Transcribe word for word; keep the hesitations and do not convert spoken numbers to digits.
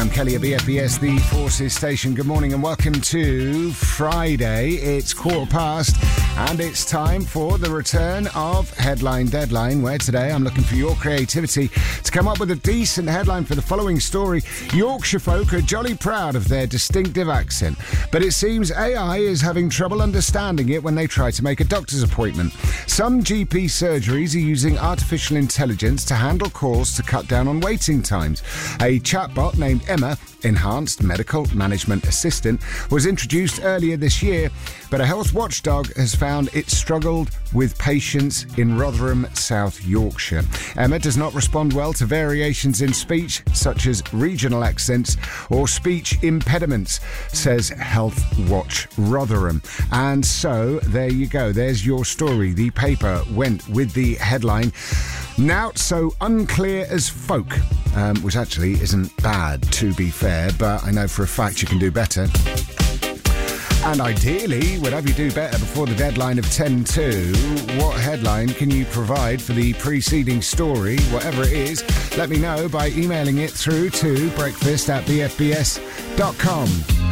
I'm Kelly at B F B S, the Forces Station. Good morning and welcome to Friday. It's quarter past and it's time for the return of Headline Deadline, where today I'm looking for your creativity to come up with a decent headline for the following story. Yorkshire folk are jolly proud of their distinctive accent, but it seems A I is having trouble understanding it when they try to make a doctor's appointment. Some G P surgeries are using artificial intelligence to handle calls to cut down on waiting times. A chatbot named Emma, Enhanced Medical Management Assistant, was introduced earlier this year, but a health watchdog has found it struggled with patients in Rotherham, South Yorkshire. Emma does not respond well to variations in speech, such as regional accents or speech impediments, says Health Watch Rotherham. And so, there you go. There's your story. The paper went with the headline, "Now so unclear as folk," um, which actually isn't bad, to be fair, but I know for a fact you can do better. And ideally, would have you do better before the deadline of ten to. What headline can you provide for the preceding story? Whatever it is, let me know by emailing it through to breakfast at b f b s dot com.